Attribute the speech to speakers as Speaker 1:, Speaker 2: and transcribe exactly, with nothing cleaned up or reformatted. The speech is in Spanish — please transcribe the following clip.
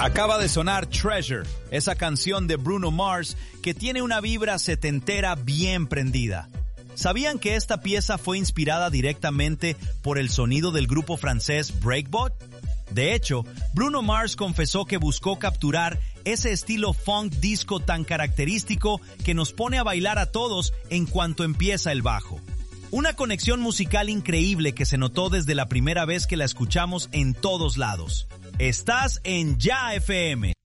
Speaker 1: Acaba de sonar Treasure, esa canción de Bruno Mars que tiene una vibra setentera bien prendida. ¿Sabían que esta pieza fue inspirada directamente por el sonido del grupo francés Breakbot? De hecho, Bruno Mars confesó que buscó capturar ese estilo funk disco tan característico que nos pone a bailar a todos en cuanto empieza el bajo. Una conexión musical increíble que se notó desde la primera vez que la escuchamos en todos lados. Estás en Ya F M.